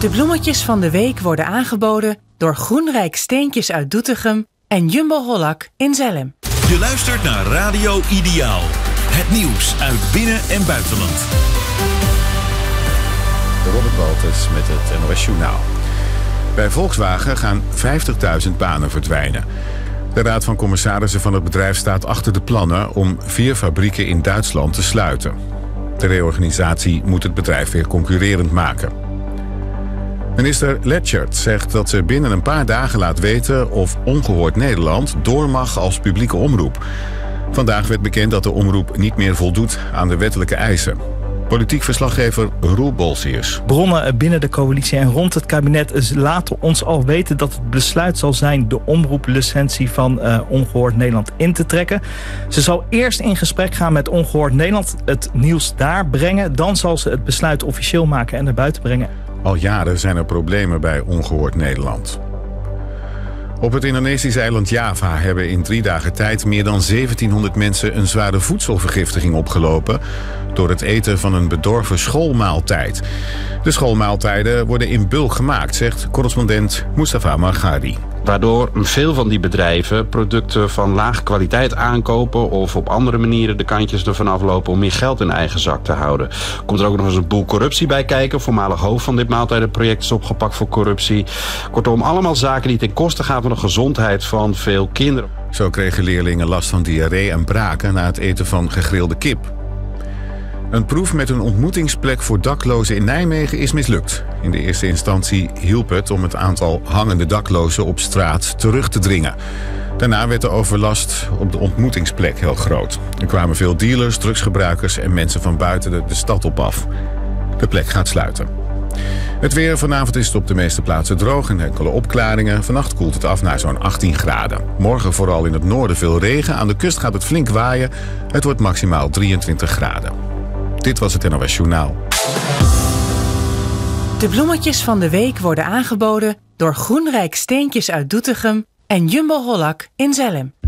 De bloemetjes van de week worden aangeboden door Groenrijk Steentjes uit Doetinchem en Jumbo Hollak in Zelhem. Je luistert naar Radio Ideaal. Het nieuws uit binnen- en buitenland. Robert Walters met het NOS Journaal. Bij Volkswagen gaan 50.000 banen verdwijnen. De Raad van Commissarissen van het bedrijf staat achter de plannen om 4 fabrieken in Duitsland te sluiten. De reorganisatie moet het bedrijf weer concurrerend maken. Minister Letchert zegt dat ze binnen een paar dagen laat weten of Ongehoord Nederland door mag als publieke omroep. Vandaag werd bekend dat de omroep niet meer voldoet aan de wettelijke eisen. Politiek verslaggever Roel Bolsiers. Bronnen binnen de coalitie en rond het kabinet laten ons al weten dat het besluit zal zijn de omroeplicentie van Ongehoord Nederland in te trekken. Ze zal eerst in gesprek gaan met Ongehoord Nederland, het nieuws daar brengen. Dan zal ze het besluit officieel maken en naar buiten brengen. Al jaren zijn er problemen bij Ongehoord Nederland. Op het Indonesische eiland Java hebben in 3 dagen tijd meer dan 1700 mensen een zware voedselvergiftiging opgelopen door het eten van een bedorven schoolmaaltijd. De schoolmaaltijden worden in bulk gemaakt, zegt correspondent Mustafa Margari. Waardoor veel van die bedrijven producten van lage kwaliteit aankopen of op andere manieren de kantjes ervan aflopen om meer geld in eigen zak te houden. Komt er ook nog eens een boel corruptie bij kijken. Voormalig hoofd van dit maaltijdenproject is opgepakt voor corruptie. Kortom, allemaal zaken die ten koste gaan van de gezondheid van veel kinderen. Zo kregen leerlingen last van diarree en braken na het eten van gegrilde kip. Een proef met een ontmoetingsplek voor daklozen in Nijmegen is mislukt. In de eerste instantie hielp het om het aantal hangende daklozen op straat terug te dringen. Daarna werd de overlast op de ontmoetingsplek heel groot. Er kwamen veel dealers, drugsgebruikers en mensen van buiten de stad op af. De plek gaat sluiten. Het weer: vanavond is het op de meeste plaatsen droog en enkele opklaringen. Vannacht koelt het af naar zo'n 18 graden. Morgen vooral in het noorden veel regen. Aan de kust gaat het flink waaien. Het wordt maximaal 23 graden. Dit was het NOS Journaal. De bloemetjes van de week worden aangeboden door Groenrijk Steentjes uit Doetinchem en Jumbo Hollak in Zelhem.